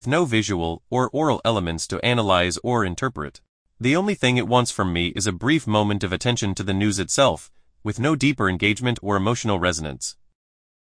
no visual or oral elements to analyze or interpret. The only thing it wants from me is a brief moment of attention to the news itself, with no deeper engagement or emotional resonance.